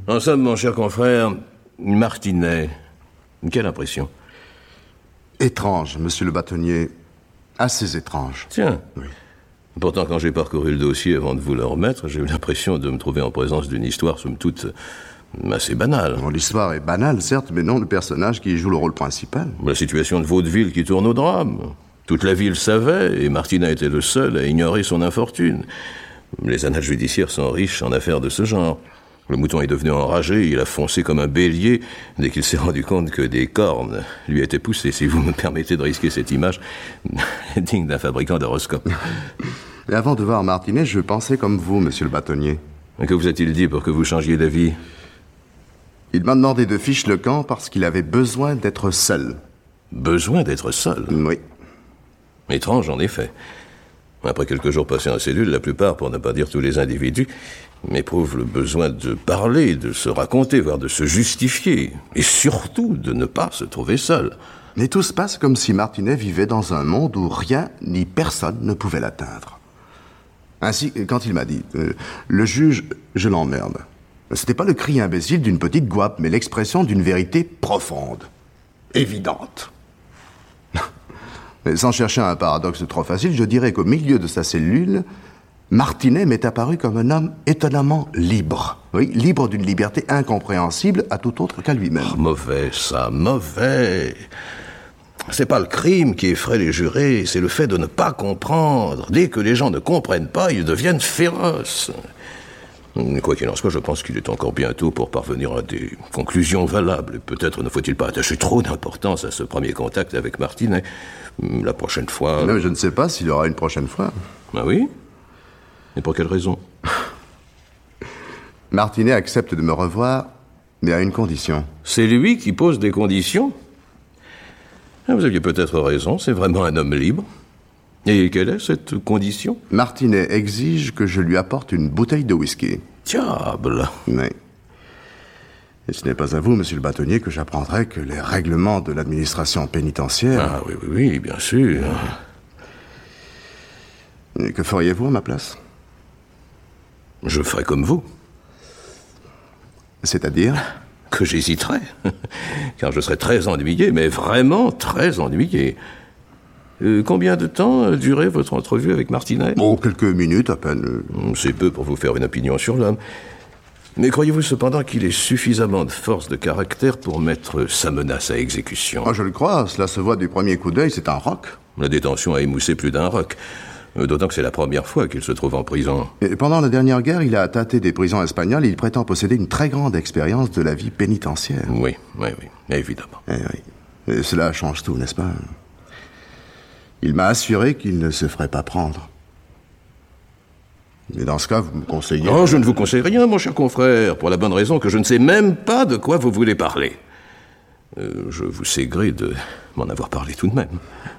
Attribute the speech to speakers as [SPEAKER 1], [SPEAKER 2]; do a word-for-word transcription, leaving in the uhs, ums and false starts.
[SPEAKER 1] En somme, mon cher confrère, Martinet, quelle impression?
[SPEAKER 2] Étrange, monsieur le bâtonnier. Assez étrange.
[SPEAKER 1] Tiens.
[SPEAKER 2] Oui.
[SPEAKER 1] Pourtant, quand j'ai parcouru le dossier avant de vous le remettre, j'ai eu l'impression de me trouver en présence d'une histoire, somme toute, assez banale.
[SPEAKER 2] Bon, l'histoire est banale, certes, mais non le personnage qui joue le rôle principal.
[SPEAKER 1] La situation de vaudeville qui tourne au drame. Toute la ville savait, et Martinet était le seul à ignorer son infortune. Les annales judiciaires sont riches en affaires de ce genre. Le mouton est devenu enragé, il a foncé comme un bélier dès qu'il s'est rendu compte que des cornes lui étaient poussées, si vous me permettez de risquer cette image digne d'un fabricant d'horoscope.
[SPEAKER 2] Et avant de voir Martinet, je pensais comme vous, monsieur le bâtonnier.
[SPEAKER 1] Que vous a-t-il dit pour que vous changiez d'avis?
[SPEAKER 2] Il m'a demandé de ficher le camp parce qu'il avait besoin d'être seul.
[SPEAKER 1] Besoin d'être seul?
[SPEAKER 2] Oui.
[SPEAKER 1] Étrange, en effet. Après quelques jours passés en cellule, la plupart, pour ne pas dire tous les individus, éprouvent le besoin de parler, de se raconter, voire de se justifier, et surtout de ne pas se trouver seul.
[SPEAKER 2] Mais tout se passe comme si Martinet vivait dans un monde où rien ni personne ne pouvait l'atteindre. Ainsi, quand il m'a dit euh, « Le juge, je l'emmerde », c'était pas le cri imbécile d'une petite gouape, mais l'expression d'une vérité profonde, évidente. Mais sans chercher un paradoxe trop facile, je dirais qu'au milieu de sa cellule, Martinet m'est apparu comme un homme étonnamment libre. Oui, libre d'une liberté incompréhensible à tout autre qu'à lui-même.
[SPEAKER 1] Oh, mauvais, ça, mauvais. C'est pas le crime qui effraie les jurés, c'est le fait de ne pas comprendre. Dès que les gens ne comprennent pas, ils deviennent féroces. Quoi qu'il en soit, je pense qu'il est encore bientôt pour parvenir à des conclusions valables. Peut-être ne faut-il pas attacher trop d'importance à ce premier contact avec Martinet. La prochaine fois...
[SPEAKER 2] Non, je ne sais pas s'il y aura une prochaine fois.
[SPEAKER 1] Ah oui? Et pour quelle raison?
[SPEAKER 2] Martinet accepte de me revoir, mais à une condition.
[SPEAKER 1] C'est lui qui pose des conditions? Vous aviez peut-être raison, c'est vraiment un homme libre. Et quelle est cette condition?
[SPEAKER 2] Martinet exige que je lui apporte une bouteille de whisky.
[SPEAKER 1] Diable!
[SPEAKER 2] Oui. Et ce n'est pas à vous, monsieur le bâtonnier, que j'apprendrai que les règlements de l'administration pénitentiaire...
[SPEAKER 1] Ah oui, oui, oui, bien sûr.
[SPEAKER 2] Et que feriez-vous à ma place?
[SPEAKER 1] Je ferai comme vous.
[SPEAKER 2] C'est-à-dire?
[SPEAKER 1] Que j'hésiterais. Car je serais très ennuyé, mais vraiment très ennuyé. Euh, combien de temps a duré votre entrevue avec Martinet?
[SPEAKER 2] Oh, quelques minutes à peine.
[SPEAKER 1] C'est peu pour vous faire une opinion sur l'homme. Mais croyez-vous cependant qu'il ait suffisamment de force de caractère pour mettre sa menace à exécution?
[SPEAKER 2] Oh, je le crois, cela se voit du premier coup d'œil, c'est un roc.
[SPEAKER 1] La détention a émoussé plus d'un roc. D'autant que c'est la première fois qu'il se trouve en prison.
[SPEAKER 2] Et pendant la dernière guerre, il a tâté des prisons espagnoles et il prétend posséder une très grande expérience de la vie pénitentiaire.
[SPEAKER 1] Oui, oui, oui, évidemment.
[SPEAKER 2] Eh oui. Et cela change tout, n'est-ce pas? Il m'a assuré qu'il ne se ferait pas prendre. Mais dans ce cas, vous me conseillez...
[SPEAKER 1] Non, je ne vous conseille rien, mon cher confrère, pour la bonne raison que je ne sais même pas de quoi vous voulez parler. Euh, je vous sais gré de m'en avoir parlé tout de même.